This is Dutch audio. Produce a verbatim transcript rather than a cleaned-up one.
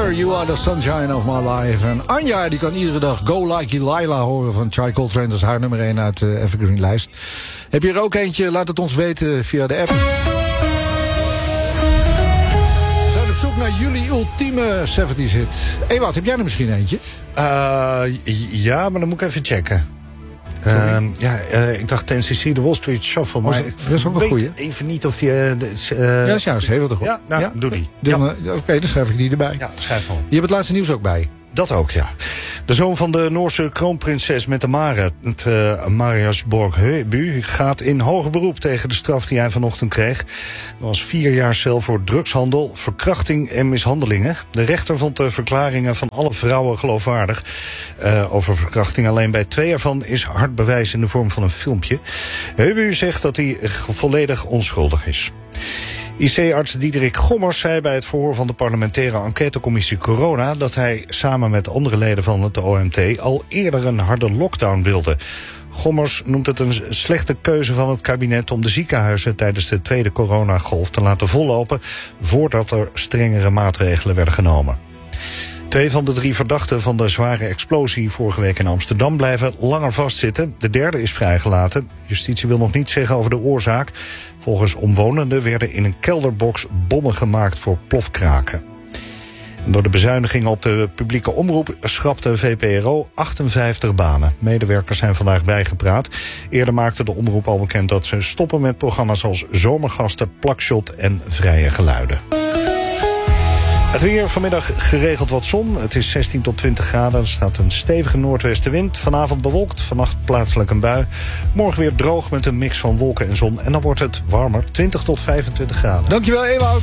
Taylor, You Are The Sunshine Of My Life. En Anja, die kan iedere dag Go Like Lila horen van Chai Coltrane. Dat is haar nummer één uit de Evergreen lijst. Heb je er ook eentje? Laat het ons weten via de app. We zijn op zoek naar jullie ultieme zeventies hit. Ewout, heb jij er misschien eentje? Uh, ja, maar dan moet ik even checken. Uh, ja, uh, ik dacht N C C, de Wall Street Shuffle, maar oh, ik dat is ook een goeie. Even niet of die... Uh, uh, ja, dat is juist heel goed. Ja, nou, ja? doe die. Ja. Ja. Oké, okay, dan schrijf ik die erbij. Ja, schrijf maar. Je hebt het laatste nieuws ook bij. Dat ook, ja. De zoon van de Noorse kroonprinses met de Mare, het uh, Marius Borg Heubu, gaat in hoger beroep tegen de straf die hij vanochtend kreeg. Dat was vier jaar cel voor drugshandel, verkrachting en mishandelingen. De rechter vond de verklaringen van alle vrouwen geloofwaardig. Uh, over verkrachting alleen bij twee ervan is hard bewijs in de vorm van een filmpje. Heubu zegt dat hij volledig onschuldig is. I C-arts Diederik Gommers zei bij het verhoor van de parlementaire enquêtecommissie Corona dat hij samen met andere leden van het O M T al eerder een harde lockdown wilde. Gommers noemt het een slechte keuze van het kabinet om de ziekenhuizen tijdens de tweede coronagolf te laten vollopen voordat er strengere maatregelen werden genomen. Twee van de drie verdachten van de zware explosie vorige week in Amsterdam blijven langer vastzitten. De derde is vrijgelaten. Justitie wil nog niets zeggen over de oorzaak. Volgens omwonenden werden in een kelderbox bommen gemaakt voor plofkraken. En door de bezuinigingen op de publieke omroep schrapte V P R O achtenvijftig banen. Medewerkers zijn vandaag bijgepraat. Eerder maakte de omroep al bekend dat ze stoppen met programma's als Zomergasten, Plakshot en Vrije Geluiden. Het weer, vanmiddag geregeld wat zon. Het is zestien tot twintig graden. Er staat een stevige noordwestenwind. Vanavond bewolkt, vannacht plaatselijk een bui. Morgen weer droog met een mix van wolken en zon. En dan wordt het warmer, twintig tot vijfentwintig graden. Dankjewel, Ewout.